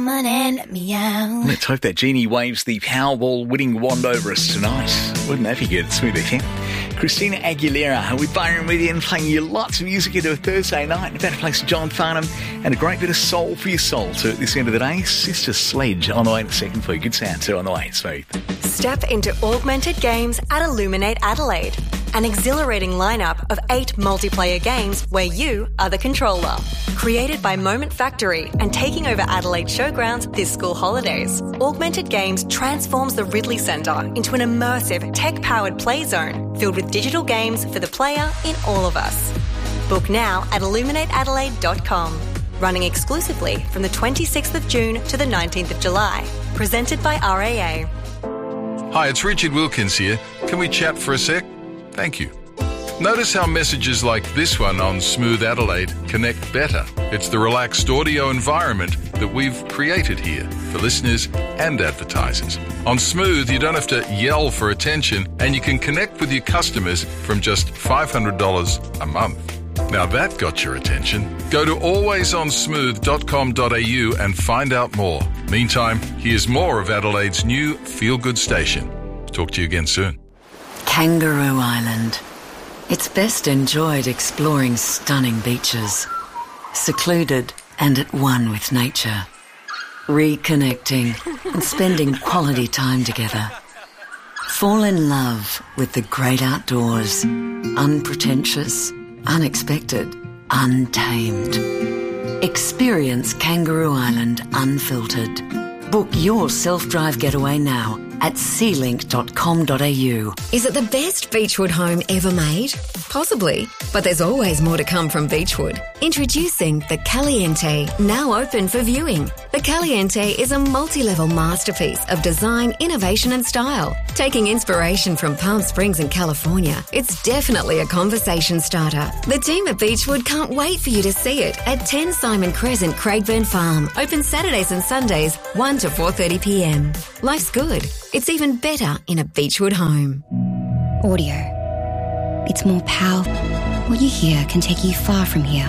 Meow. Let's hope that genie waves the Powerball winning wand over us tonight. Wouldn't that be good? It's Smooth FM. Christina Aguilera with Byron William playing you lots of music into a Thursday night. About to play some John Farnham and a great bit of soul for your soul. So at this end of the day, Sister Sledge on the way in a second for you. Good sound too on the way. Smooth. Step into Augmented Games at Illuminate Adelaide. An exhilarating lineup of 8 multiplayer games where you are the controller. Created by Moment Factory and taking over Adelaide Showgrounds this school holidays, Augmented Games transforms the Ridley Centre into an immersive, tech-powered play zone filled with digital games for the player in all of us. Book now at illuminateadelaide.com. Running exclusively from the 26th of June to the 19th of July. Presented by RAA. Hi, it's Richard Wilkins here. Can we chat for a sec? Thank you. Notice how messages like this one on Smooth Adelaide connect better. It's the relaxed audio environment that we've created here for listeners and advertisers. On Smooth, you don't have to yell for attention and you can connect with your customers from just $500 a month. Now that got your attention. Go to alwaysonsmooth.com.au and find out more. Meantime, here's more of Adelaide's new feel-good station. Talk to you again soon. Kangaroo Island. It's best enjoyed exploring stunning beaches, secluded and at one with nature, reconnecting and spending quality time together. Fall in love with the great outdoors, unpretentious, unexpected, untamed. Experience Kangaroo Island unfiltered. Book your self-drive getaway now at sealink.com.au. Is it the best Beechwood home ever made? Possibly, but there's always more to come from Beechwood. Introducing the Caliente, now open for viewing. The Caliente is a multi-level masterpiece of design, innovation and style. Taking inspiration from Palm Springs in California, it's definitely a conversation starter. The team at Beechwood can't wait for you to see it at 10 Simon Crescent, Craigburn Farm. Open Saturdays and Sundays, 1 to 4:30pm. Life's good. It's even better in a Beechwood home. Audio. It's more powerful. What you hear can take you far from here.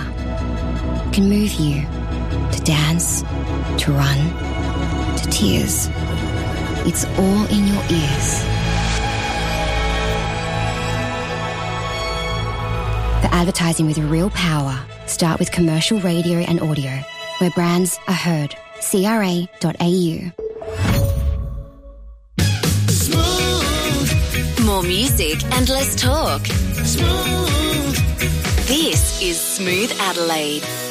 It can move you to dance, to run, to tears. It's all in your ears. For advertising with real power, start with commercial radio and audio, where brands are heard. CRA.au. More music and less talk. Smooth. This is Smooth Adelaide.